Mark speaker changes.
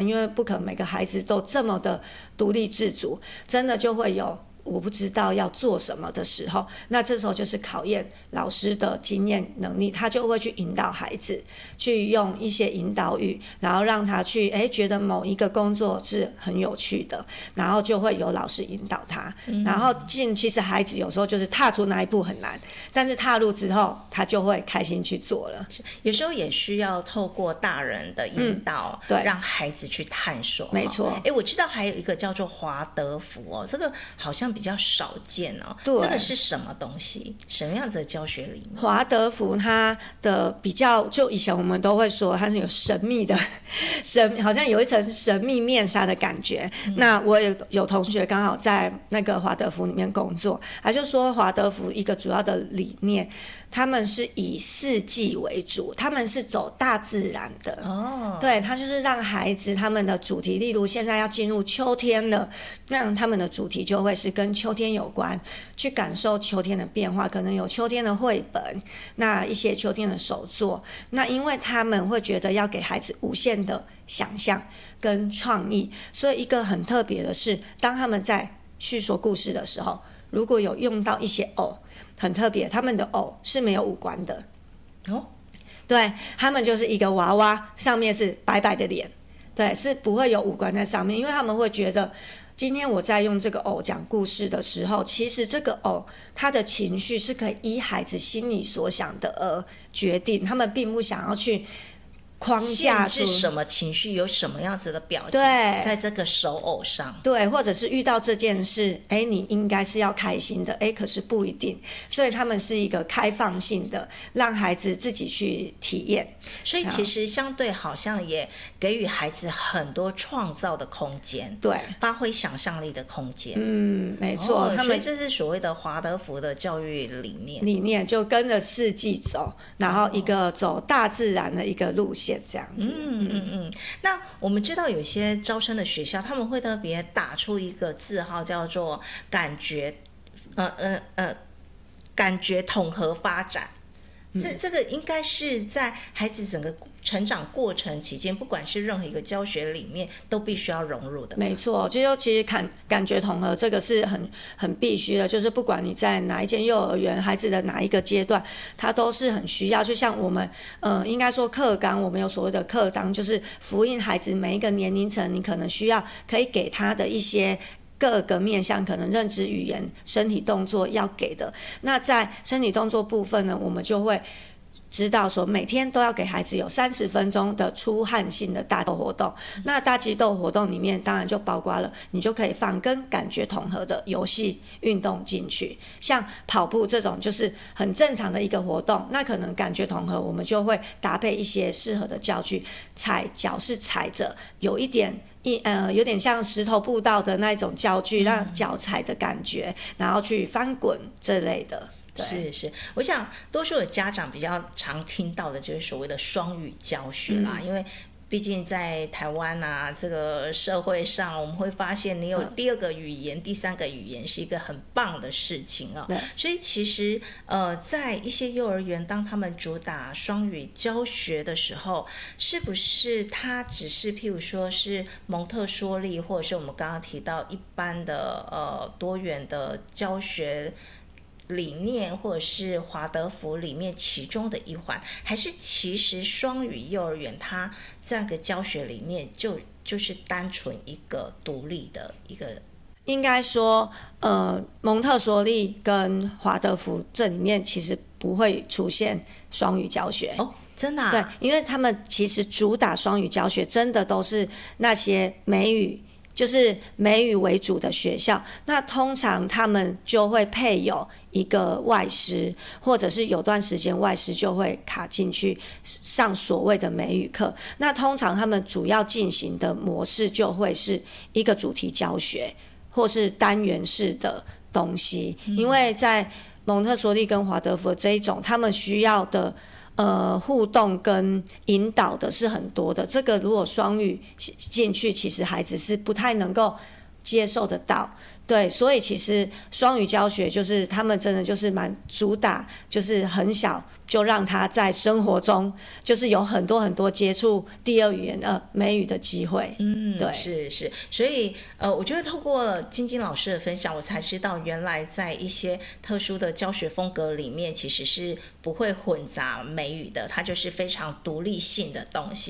Speaker 1: 因为不可能每个孩子都这么的独立自主，真的就会有我不知道要做什么的时候，那这时候就是考验老师的经验能力，他就会去引导孩子，去用一些引导语，然后让他去觉得某一个工作是很有趣的，然后就会有老师引导他，然后其实孩子有时候就是踏出那一步很难，但是踏入之后他就会开心去做了。
Speaker 2: 有时候也需要透过大人的引导，
Speaker 1: 对，
Speaker 2: 让孩子去探索。
Speaker 1: 没错。
Speaker 2: 我知道还有一个叫做华德福这个好像比较少见
Speaker 1: 对，
Speaker 2: 这个是什么东西？什么样子的教学理念？
Speaker 1: 华德福它的比较，就以前我们都会说它是有神秘的好像有一层神秘面纱的感觉。那我有同学刚好在那个华德福里面工作，他就说华德福一个主要的理念，他们是以四季为主，他们是走大自然的。对，他就是让孩子他们的主题，例如现在要进入秋天了，那他们的主题就会是跟秋天有关，去感受秋天的变化，可能有秋天的绘本，那一些秋天的手作。那因为他们会觉得要给孩子无限的想象跟创意，所以一个很特别的是，当他们在叙说故事的时候，如果有用到一些偶，很特别，他们的偶是没有五官的。对，他们就是一个娃娃，上面是白白的脸，对，是不会有五官在上面，因为他们会觉得今天我在用这个偶讲故事的时候，其实这个偶他的情绪是可以依孩子心里所想的而决定，他们并不想要去框架
Speaker 2: 是什么情绪，有什么样子的表情，
Speaker 1: 对，
Speaker 2: 在这个手偶上，
Speaker 1: 对，或者是遇到这件事，你应该是要开心的，可是不一定，所以他们是一个开放性的，让孩子自己去体验。
Speaker 2: 所以其实相对好像也给予孩子很多创造的空间，
Speaker 1: 对，
Speaker 2: 发挥想象力的空间。
Speaker 1: 没错，他们
Speaker 2: 所以这是所谓的华德福的教育理念，
Speaker 1: 就跟着四季走，然后一个走大自然的一个路线，这样子。
Speaker 2: 那我们知道有些招生的学校，他们会特别打出一个字号，叫做感觉统合发展。这个应该是在孩子整个成长过程期间，不管是任何一个教学理念，都必须要融入的。
Speaker 1: 没错，其实感觉统合这个是很必须的，就是不管你在哪一间幼儿园，孩子的哪一个阶段，它都是很需要。就像我们应该说课纲，我们有所谓的课纲，就是符应孩子每一个年龄层，你可能需要可以给他的一些各个面向，可能认知语言、身体动作要给的。那在身体动作部分呢，我们就会知道说每天都要给孩子有30分钟的出汗性的大肌肉活动。那大肌肉活动里面当然就包括了，你就可以放跟感觉统合的游戏运动进去，像跑步这种就是很正常的一个活动，那可能感觉统合我们就会搭配一些适合的教具，脚是踩着有点像石头步道的那种教具，让脚踩的感觉，然后去翻滚这类的。
Speaker 2: 是，我想多数的家长比较常听到的就是所谓的双语教学啦，因为毕竟在台湾啊这个社会上，我们会发现你有第二个语言、第三个语言是一个很棒的事情啊。所以其实在一些幼儿园，当他们主打双语教学的时候，是不是它只是譬如说是蒙特梭利，或者是我们刚刚提到一般的多元的教学理念，或者是华德福里面其中的一环，还是其实双语幼儿园它这样个教学理念就是单纯一个独立的一个？
Speaker 1: 应该说蒙特梭利跟华德福这里面其实不会出现双语教学。
Speaker 2: 真的啊？
Speaker 1: 对，因为他们其实主打双语教学真的都是那些美语，就是美语为主的学校，那通常他们就会配有一个外师，或者是有段时间外师就会卡进去上所谓的美语课。那通常他们主要进行的模式就会是一个主题教学，或是单元式的东西。因为在蒙特梭利跟华德福这一种，他们需要的互动跟引导的是很多的，这个如果双语进去，其实孩子是不太能够接受得到。对，所以其实双语教学就是他们真的就是蛮主打，就是很小就让他在生活中就是有很多很多接触第二语言美语的机会。对，
Speaker 2: 是，所以我觉得透过晶晶老师的分享，我才知道原来在一些特殊的教学风格里面，其实是不会混杂美语的，它就是非常独立性的东西。